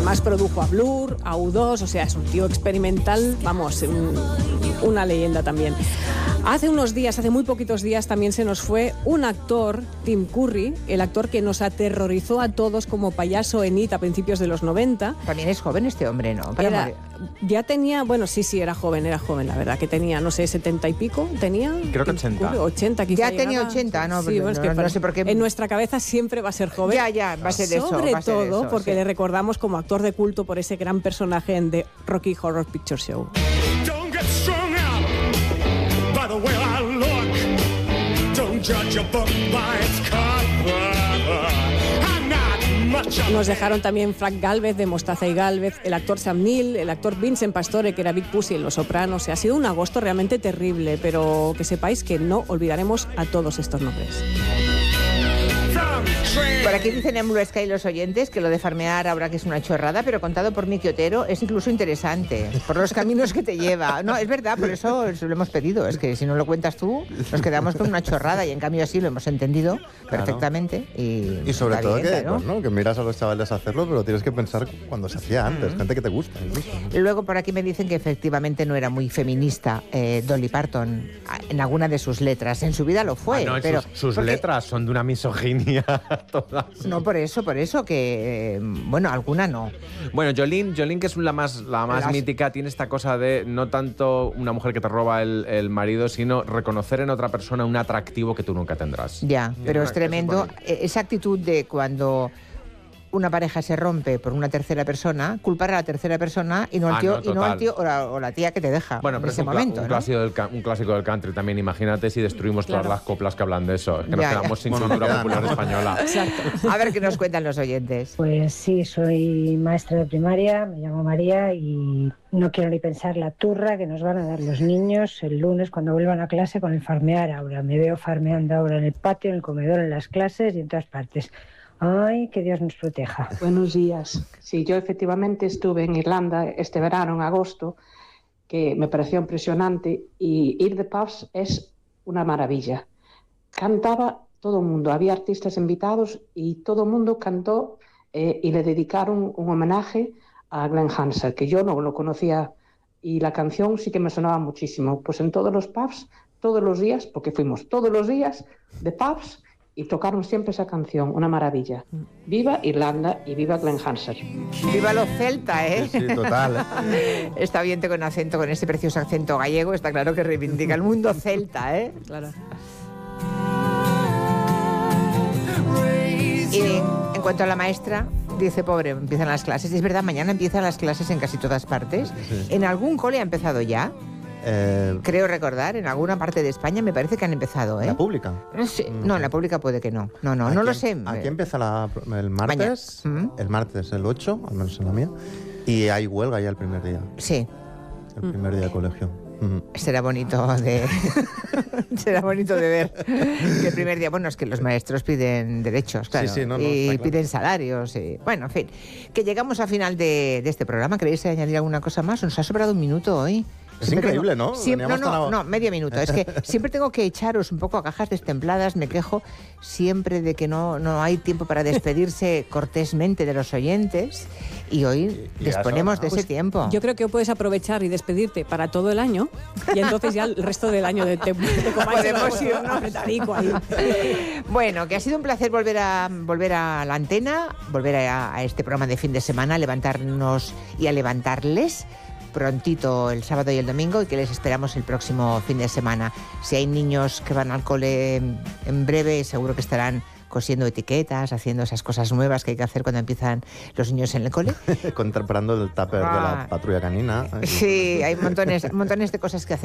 además produjo a Blur, a U2, o sea, es un tío experimental, vamos, una leyenda también. Hace muy poquitos días, también se nos fue un actor, Tim Curry, el actor que nos aterrorizó a todos como payaso en IT a principios de los 90. También es joven este hombre, ¿no? Ya tenía, bueno, sí, era joven, la verdad, que tenía, no sé, 70 y pico, tenía. Creo que 80. 80 quizá. Ya tenía 80, ¿no? Sí, bueno, no sé por qué. En nuestra cabeza siempre va a ser joven. Ya, va a ser eso. Sobre todo porque le recordamos como actor de culto por ese gran personaje en The Rocky Horror Picture Show. Don't get strung out by the way I look. Don't judge a book by its cover. Nos dejaron también Frank Gálvez de Mostaza y Gálvez, el actor Sam Neill, el actor Vincent Pastore, que era Big Pussy en Los Sopranos. Ha sido un agosto realmente terrible, pero que sepáis que no olvidaremos a todos estos nombres. Por aquí dicen en Blue Sky los oyentes que lo de farmear ahora que es una chorrada, pero contado por Miki Otero es incluso interesante, por los caminos que te lleva. No, es verdad, por eso lo hemos pedido. Es que si no lo cuentas tú, nos quedamos con una chorrada y en cambio así lo hemos entendido perfectamente. Y sobre todo bien, claro. ¿no? Que miras a los chavales hacerlo, pero tienes que pensar cuando se hacía antes, gente que te gusta. Incluso, ¿no? Y luego por aquí me dicen que efectivamente no era muy feminista Dolly Parton en alguna de sus letras. En su vida lo fue. Pero sus letras son de una misoginia todas. No, por eso que, bueno, alguna no. Bueno, Jolene, que es la más mítica, tiene esta cosa de no tanto una mujer que te roba el marido, sino reconocer en otra persona un atractivo que tú nunca tendrás. Ya, pero es tremendo esa actitud de cuando una pareja se rompe por una tercera persona, culpar a la tercera persona y no al tío, o la tía que te deja. Bueno, pero en ese momento, un clásico del country también. Imagínate si destruimos todas las coplas que hablan de eso. Es que nos quedamos sin cultura popular española. Exacto. A ver qué nos cuentan los oyentes. Pues sí, soy maestra de primaria, me llamo María y no quiero ni pensar la turra que nos van a dar los niños el lunes cuando vuelvan a clase con el farmear ahora. Me veo farmeando ahora en el patio, en el comedor, en las clases y en todas partes. Ay, que Dios nos proteja. Buenos días. Sí, yo efectivamente estuve en Irlanda este verano, en agosto, que me pareció impresionante, y ir de pubs es una maravilla. Cantaba todo el mundo, había artistas invitados y todo el mundo cantó y le dedicaron un homenaje a Glenn Hansard, que yo no lo conocía, y la canción sí que me sonaba muchísimo. Pues en todos los pubs, todos los días, porque fuimos todos los días de pubs, y tocaron siempre esa canción, una maravilla. Viva Irlanda y viva Glenn Hansard. Viva los celta, ¿eh? Sí, total. Está bien con ese precioso acento gallego, está claro que reivindica el mundo celta, ¿eh? Claro. Y en cuanto a la maestra, dice, pobre, empiezan las clases. Es verdad, mañana empiezan las clases en casi todas partes. Sí. ¿En algún cole ha empezado ya? Creo recordar, en alguna parte de España me parece que han empezado, ¿eh? ¿La pública? No, en la pública puede que no. No lo sé. Aquí empieza el martes, el martes, el 8, al menos en la mía, y hay huelga ya el primer día. Sí. El primer día de colegio. Será bonito de ver que el primer día, bueno, es que los maestros piden derechos, claro, y piden salarios, y, bueno, en fin, que llegamos al final de este programa. ¿Queréis añadir alguna cosa más? Nos ha sobrado un minuto hoy. Es increíble, ¿no? No, medio minuto. Es que siempre tengo que echaros un poco a cajas destempladas. Me quejo siempre de que no hay tiempo para despedirse cortésmente de los oyentes. Y hoy disponemos de ese tiempo. Yo creo que hoy puedes aprovechar y despedirte para todo el año. Y entonces ya el resto del año te podemos irnos ahí. Bueno, que ha sido un placer volver a la antena, volver a este programa de fin de semana, levantarnos y a levantarles prontito el sábado y el domingo, y que les esperamos el próximo fin de semana. Si hay niños que van al cole en breve, seguro que estarán cosiendo etiquetas, haciendo esas cosas nuevas que hay que hacer cuando empiezan los niños en el cole. Comprando el tupper de la patrulla canina. Sí, hay montones de cosas que hacer.